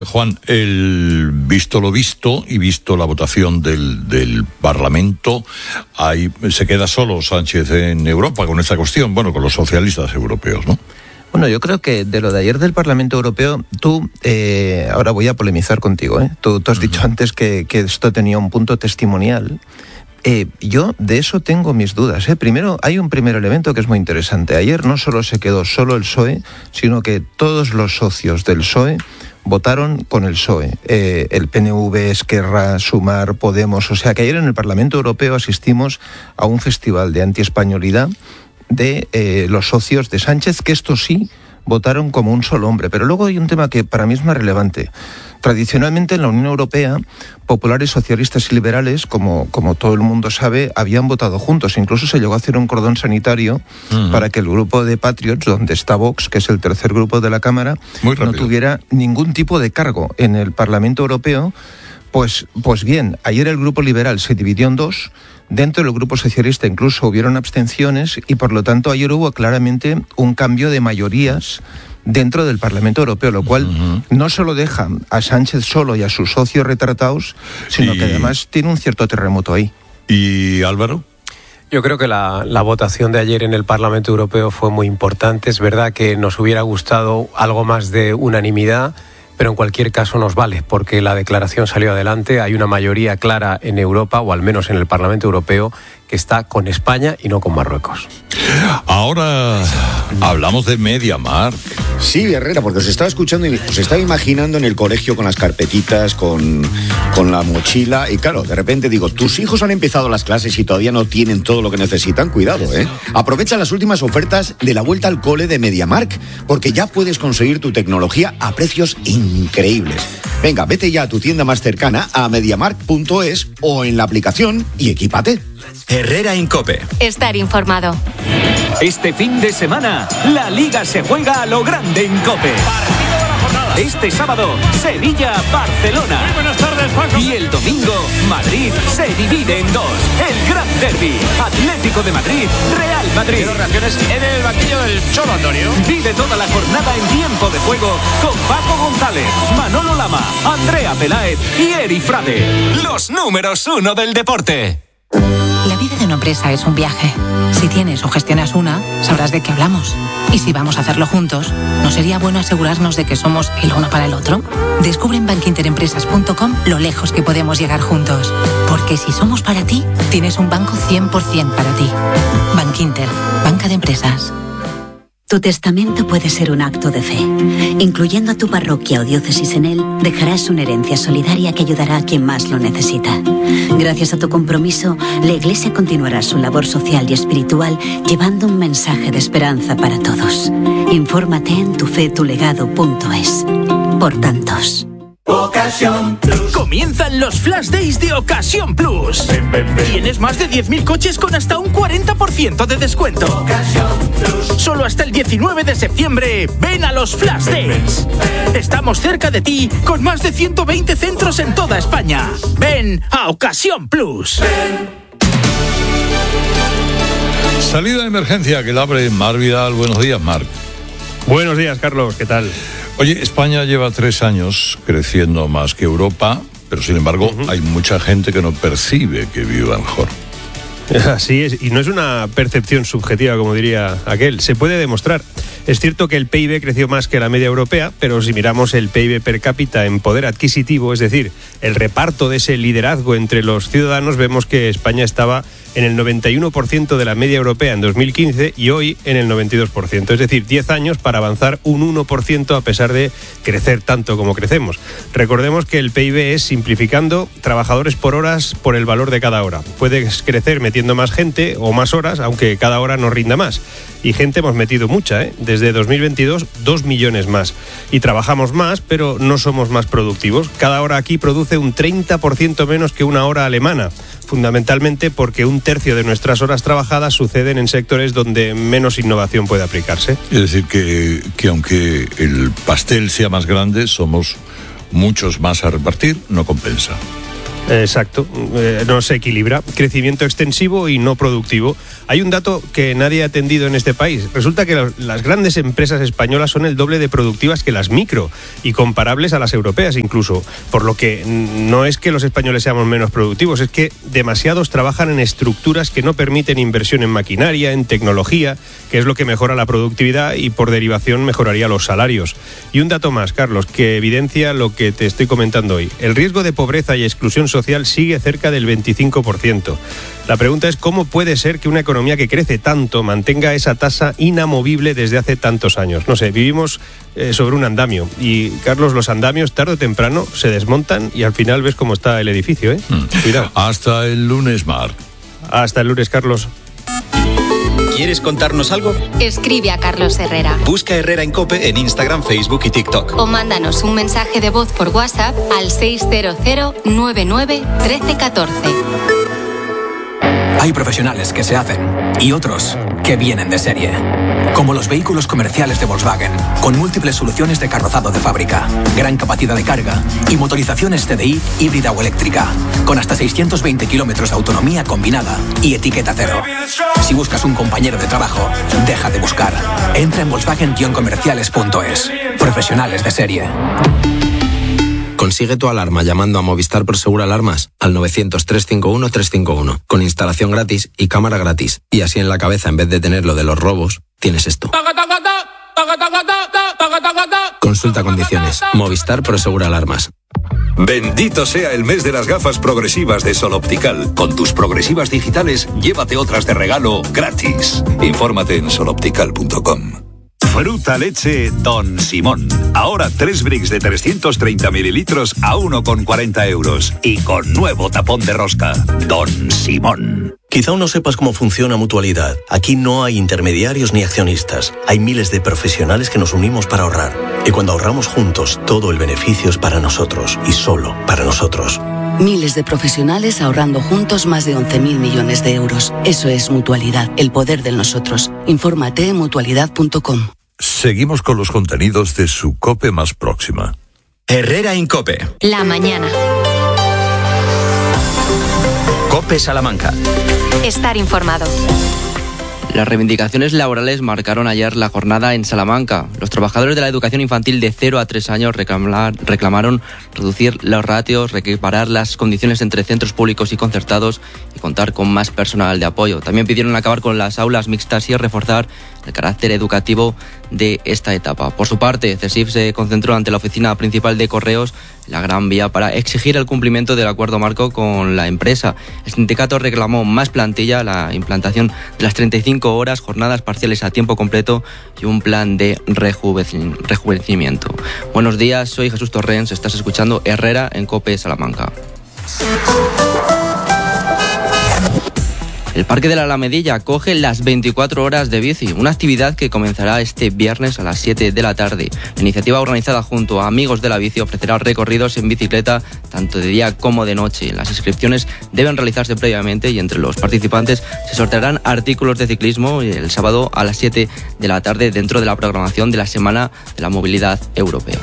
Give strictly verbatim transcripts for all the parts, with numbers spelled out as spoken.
Juan, el visto lo visto y visto la votación del, del Parlamento, ahí se queda solo Sánchez en Europa con esta cuestión, bueno, con los socialistas europeos, ¿no? Bueno, yo creo que de lo de ayer del Parlamento Europeo, tú, eh, ahora voy a polemizar contigo, ¿eh? Tú, tú has uh-huh. dicho antes que, que esto tenía un punto testimonial. Eh, yo de eso tengo mis dudas, ¿eh? Primero, hay un primer elemento que es muy interesante. Ayer no solo se quedó solo el P S O E, sino que todos los socios del P S O E votaron con el P S O E. Eh, el P N V, Esquerra, Sumar, Podemos. O sea que ayer en el Parlamento Europeo asistimos a un festival de antiespañolidad de eh, los socios de Sánchez, que esto sí votaron como un solo hombre. Pero luego hay un tema que para mí es más relevante. Tradicionalmente en la Unión Europea, populares, socialistas y liberales, como, como todo el mundo sabe, habían votado juntos. Incluso se llegó a hacer un cordón sanitario uh-huh. para que el grupo de Patriots, donde está Vox, que es el tercer grupo de la Cámara, no tuviera ningún tipo de cargo en el Parlamento Europeo. Pues, pues bien, ayer el grupo liberal se dividió en dos. Dentro del grupo socialista incluso hubieron abstenciones y por lo tanto ayer hubo claramente un cambio de mayorías dentro del Parlamento Europeo, lo cual uh-huh. no solo deja a Sánchez solo y a sus socios retratados, sino y... que además tiene un cierto terremoto ahí. ¿Y Álvaro? Yo creo que la, la votación de ayer en el Parlamento Europeo fue muy importante. Es verdad que nos hubiera gustado algo más de unanimidad, pero en cualquier caso nos vale, porque la declaración salió adelante. Hay una mayoría clara en Europa, o al menos en el Parlamento Europeo, que está con España y no con Marruecos. Ahora hablamos de MediaMarkt. Sí, Herrera, porque os estaba escuchando y os estaba imaginando en el colegio con las carpetitas, con, con la mochila, y claro, de repente digo, tus hijos han empezado las clases y todavía no tienen todo lo que necesitan, cuidado, ¿eh? Aprovecha las últimas ofertas de la vuelta al cole de MediaMarkt, porque ya puedes conseguir tu tecnología a precios increíbles. Venga, vete ya a tu tienda más cercana, a mediamarkt punto es o en la aplicación y equípate. Herrera en COPE. Estar informado. Este fin de semana, la Liga se juega a lo grande en COPE. Partido de la jornada. Este sábado, Sevilla-Barcelona. Muy buenas tardes, Paco. Y el domingo, Madrid se divide en dos. El Gran Derbi, Atlético de Madrid, Real Madrid. Quiero reacciones en el banquillo del Cholo, Antonio. Vive toda la jornada en tiempo de juego con Paco González, Manolo Lama, Andrea Peláez y Eri Frade. Los números uno del deporte. La vida de una empresa es un viaje. Si tienes o gestionas una, sabrás de qué hablamos. Y si vamos a hacerlo juntos, ¿no sería bueno asegurarnos de que somos el uno para el otro? Descubre en bankinter empresas punto com lo lejos que podemos llegar juntos. Porque si somos para ti, tienes un banco cien por ciento para ti. Bankinter, banca de empresas. Tu testamento puede ser un acto de fe. Incluyendo a tu parroquia o diócesis en él, dejarás una herencia solidaria que ayudará a quien más lo necesita. Gracias a tu compromiso, la Iglesia continuará su labor social y espiritual llevando un mensaje de esperanza para todos. Infórmate en tufetulegado punto es. Por tantos. Ocasión Plus. Comienzan los Flash Days de Ocasión Plus. Ven, ven, ven. Tienes más de diez mil coches con hasta un cuarenta por ciento de descuento. Ocasión Plus. Solo hasta el diecinueve de septiembre. Ven a los Flash Days. Ven, ven. Estamos cerca de ti con más de ciento veinte centros en toda España. Ven a Ocasión Plus. Ven. Salida de emergencia que la abre Marc Vidal. Buenos días, Marc. Buenos días, Carlos. ¿Qué tal? Oye, España lleva tres años creciendo más que Europa, pero sin embargo uh-huh. hay mucha gente que no percibe que viva mejor. Así es, y no es una percepción subjetiva, como diría aquel, se puede demostrar. Es cierto que el P I B creció más que la media europea, pero si miramos el P I B per cápita en poder adquisitivo, es decir, el reparto de ese liderazgo entre los ciudadanos, vemos que España estaba en el noventa y uno por ciento de la media europea en dos mil quince y hoy en el noventa y dos por ciento. Es decir, diez años para avanzar un uno por ciento a pesar de crecer tanto como crecemos. Recordemos que el P I B es, simplificando, trabajadores por horas por el valor de cada hora. Puedes crecer metiendo más gente o más horas, aunque cada hora no rinda más. Y gente hemos metido mucha, ¿eh? Desde dos mil veintidós, dos millones más. Y trabajamos más, pero no somos más productivos. Cada hora aquí produce un treinta por ciento menos que una hora alemana. Fundamentalmente porque un tercio de nuestras horas trabajadas suceden en sectores donde menos innovación puede aplicarse. Es decir, que, que aunque el pastel sea más grande, somos muchos más a repartir, no compensa. Exacto, eh, no se equilibra. Crecimiento extensivo y no productivo. Hay un dato que nadie ha atendido en este país. Resulta que los, las grandes empresas españolas son el doble de productivas que las micro y comparables a las europeas incluso. Por lo que no es que los españoles seamos menos productivos, es que demasiados trabajan en estructuras que no permiten inversión en maquinaria, en tecnología, que es lo que mejora la productividad y por derivación mejoraría los salarios. Y un dato más, Carlos, que evidencia lo que te estoy comentando hoy. El riesgo de pobreza y exclusión social sigue cerca del veinticinco por ciento. La pregunta es cómo puede ser que una economía que crece tanto mantenga esa tasa inamovible desde hace tantos años. No sé, vivimos eh, sobre un andamio y, Carlos, los andamios tarde o temprano se desmontan y al final ves cómo está el edificio, ¿eh? Mm. Cuidado. Hasta el lunes, Marc. Hasta el lunes, Carlos. ¿Quieres contarnos algo? Escribe a Carlos Herrera. Busca Herrera en COPE en Instagram, Facebook y TikTok. O mándanos un mensaje de voz por WhatsApp al seis cero cero nueve nueve uno tres uno cuatro. Hay profesionales que se hacen y otros que vienen de serie. Como los vehículos comerciales de Volkswagen, con múltiples soluciones de carrozado de fábrica, gran capacidad de carga y motorizaciones T D I híbrida o eléctrica, con hasta seiscientos veinte kilómetros de autonomía combinada y etiqueta cero. Si buscas un compañero de trabajo, deja de buscar. Entra en volkswagen guion comerciales punto es. Profesionales de serie. Consigue tu alarma llamando a Movistar Prosegur Alarmas al novecientos, trescientos cincuenta y uno, trescientos cincuenta y uno, con instalación gratis y cámara gratis. Y así en la cabeza, en vez de tener lo de los robos, tienes esto. Consulta condiciones. Movistar Prosegur Alarmas. Bendito sea el mes de las gafas progresivas de Sol Optical. Con tus progresivas digitales, llévate otras de regalo gratis. Infórmate en sol optical punto com. Fruta leche Don Simón. Ahora tres bricks de trescientos treinta mililitros a uno con cuarenta euros. Y con nuevo tapón de rosca. Don Simón. Quizá aún no sepas cómo funciona Mutualidad. Aquí no hay intermediarios ni accionistas. Hay miles de profesionales que nos unimos para ahorrar. Y cuando ahorramos juntos, todo el beneficio es para nosotros. Y solo para nosotros. Miles de profesionales ahorrando juntos más de once mil millones de euros. Eso es Mutualidad, el poder del nosotros. Infórmate en mutualidad punto com. Seguimos con los contenidos de su COPE más próxima. Herrera en COPE. La mañana. COPE Salamanca. Estar informado. Las reivindicaciones laborales marcaron ayer la jornada en Salamanca. Los trabajadores de la educación infantil de cero a tres años reclamar, reclamaron reducir los ratios, reequiparar las condiciones entre centros públicos y concertados y contar con más personal de apoyo. También pidieron acabar con las aulas mixtas y reforzar el carácter educativo de esta etapa. Por su parte, CESIF se concentró ante la oficina principal de Correos, la Gran Vía, para exigir el cumplimiento del acuerdo marco con la empresa. El sindicato reclamó más plantilla, la implantación de las treinta y cinco horas, jornadas parciales a tiempo completo y un plan de rejuvenecimiento. Buenos días, soy Jesús Torrens, estás escuchando Herrera en COPE Salamanca. El Parque de la Alamedilla acoge las veinticuatro horas de bici, una actividad que comenzará este viernes a las siete de la tarde. La iniciativa, organizada junto a Amigos de la Bici, ofrecerá recorridos en bicicleta tanto de día como de noche. Las inscripciones deben realizarse previamente y entre los participantes se sortearán artículos de ciclismo el sábado a las siete de la tarde dentro de la programación de la Semana de la Movilidad Europea.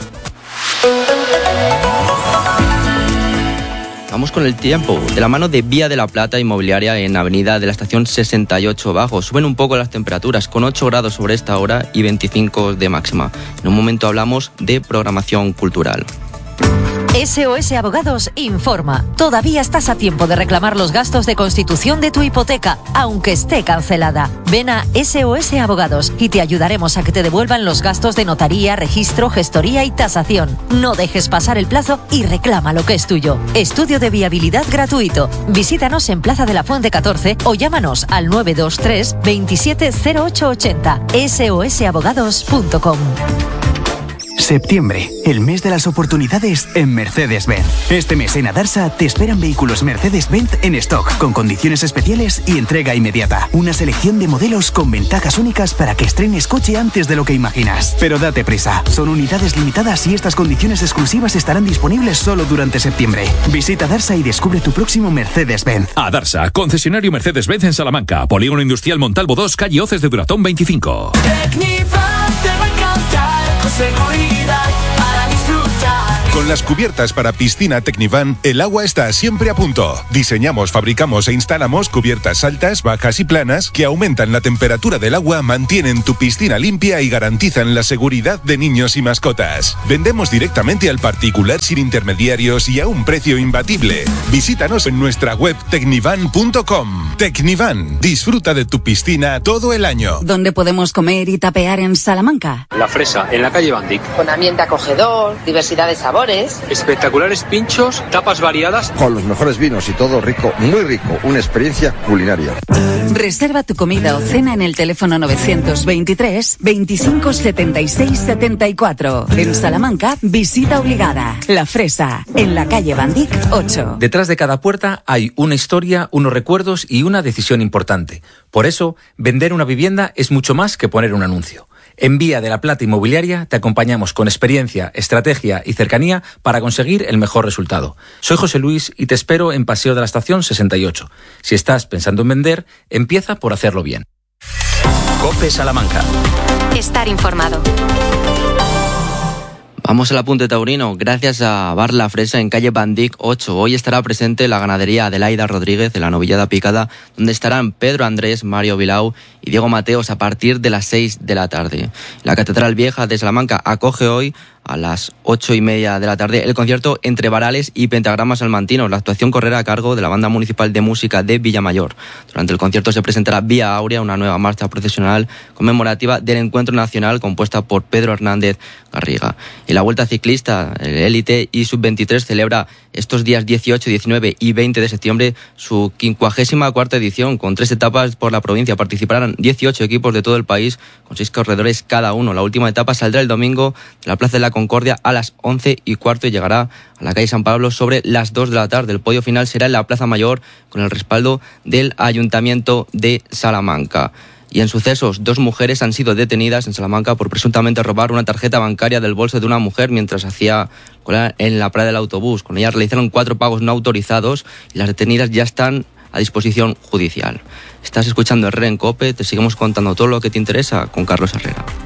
Vamos con el tiempo. De la mano de Vía de la Plata Inmobiliaria en Avenida de la Estación sesenta y ocho Bajo. Suben un poco las temperaturas con ocho grados sobre esta hora y veinticinco de máxima. En un momento hablamos de programación cultural. S O S Abogados informa. Todavía estás a tiempo de reclamar los gastos de constitución de tu hipoteca, aunque esté cancelada. Ven a S O S Abogados y te ayudaremos a que te devuelvan los gastos de notaría, registro, gestoría y tasación. No dejes pasar el plazo y reclama lo que es tuyo. Estudio de viabilidad gratuito. Visítanos en Plaza de la Fuente catorce o llámanos al nueve dos tres, veintisiete cero ocho ochenta. S O S abogados punto com. Septiembre, el mes de las oportunidades en Mercedes-Benz. Este mes en Adarsa te esperan vehículos Mercedes-Benz en stock, con condiciones especiales y entrega inmediata. Una selección de modelos con ventajas únicas para que estrenes coche antes de lo que imaginas. Pero date prisa, son unidades limitadas y estas condiciones exclusivas estarán disponibles solo durante septiembre. Visita Adarsa y descubre tu próximo Mercedes-Benz. Adarsa, concesionario Mercedes-Benz en Salamanca, Polígono Industrial Montalvo dos, calle Hoces de Duratón veinticinco. Tecnifaz te va a encantar, con seguridad para disfrutar. Con las cubiertas para piscina Tecnivan, el agua está siempre a punto. Diseñamos, fabricamos e instalamos cubiertas altas, bajas y planas que aumentan la temperatura del agua, mantienen tu piscina limpia y garantizan la seguridad de niños y mascotas. Vendemos directamente al particular sin intermediarios y a un precio imbatible. Visítanos en nuestra web tecnivan punto com. Tecnivan, disfruta de tu piscina todo el año. ¿Dónde podemos comer y tapear en Salamanca? La Fresa, en la calle Bandic. Con ambiente acogedor, diversidad de sabores. Espectaculares pinchos, tapas variadas. Con los mejores vinos y todo rico, muy rico. Una experiencia culinaria. Reserva tu comida o cena en el teléfono novecientos veintitrés, veinticinco setenta y seis setenta y cuatro. En Salamanca, visita obligada. La Fresa, en la calle Bandic ocho. Detrás de cada puerta hay una historia, unos recuerdos y una decisión importante. Por eso, vender una vivienda es mucho más que poner un anuncio. En Vía de la Plata Inmobiliaria te acompañamos con experiencia, estrategia y cercanía para conseguir el mejor resultado. Soy José Luis y te espero en Paseo de la Estación sesenta y ocho. Si estás pensando en vender, empieza por hacerlo bien. COPE Salamanca. Estar informado. Vamos al apunte taurino. Gracias a Bar La Fresa en calle Bandic ocho. Hoy estará presente la ganadería Adelaida Rodríguez de la novillada picada, donde estarán Pedro Andrés, Mario Vilau y Diego Mateos a partir de las seis de la tarde. La Catedral Vieja de Salamanca acoge hoy a las ocho y media de la tarde el concierto Entre Varales y Pentagramas Salmantinos. La actuación correrá a cargo de la Banda Municipal de Música de Villamayor. Durante el concierto se presentará Vía Áurea, una nueva marcha procesional conmemorativa del Encuentro Nacional compuesta por Pedro Hernández Garriga. Y la Vuelta Ciclista, el Élite y Sub veintitrés celebra estos días dieciocho, diecinueve y veinte de septiembre su quincuagésima cuarta edición, con tres etapas por la provincia. Participarán dieciocho equipos de todo el país, con seis corredores cada uno. La última etapa saldrá el domingo de la Plaza de la Concordia a las once y cuarto y llegará a la calle San Pablo sobre las dos de la tarde. El podio final será en la Plaza Mayor con el respaldo del Ayuntamiento de Salamanca. Y en sucesos, dos mujeres han sido detenidas en Salamanca por presuntamente robar una tarjeta bancaria del bolso de una mujer mientras hacía cola en la parada del autobús. Con ella realizaron cuatro pagos no autorizados y las detenidas ya están a disposición judicial. Estás escuchando Herrera en COPE, te seguimos contando todo lo que te interesa con Carlos Herrera.